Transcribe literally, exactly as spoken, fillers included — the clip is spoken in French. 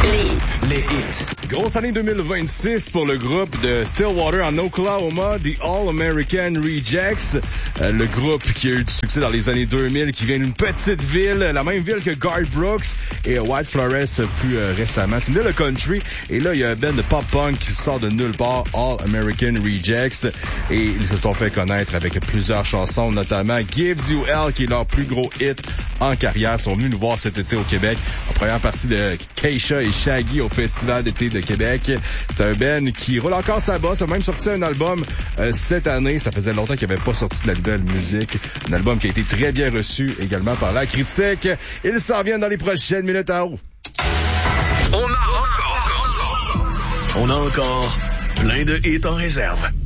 Les hits. Grosse année deux mille vingt-six pour le groupe de Stillwater en Oklahoma, The All-American Rejects. Euh, le groupe qui a eu du succès dans les années deux mille, qui vient d'une petite ville, la même ville que Garth Brooks et White Flores plus euh, récemment. C'est une ville de country. Et là, il y a un band de pop-punk qui sort de nulle part, All-American Rejects. Et ils se sont fait connaître avec plusieurs chansons, notamment Gives You Hell, qui est leur plus gros hit en carrière. Ils sont venus nous voir cet été au Québec, en première partie de Keisha et Shaggy au Festival d'été de Québec. C'est un band qui roule encore sa bosse, a même sorti un album euh, cette année. Ça faisait longtemps qu'il n'avait pas sorti de la nouvelle musique. Un album qui a été très bien reçu également par la critique. Ils s'en viennent dans les prochaines minutes à haut. On a encore, on a encore plein de hits en réserve.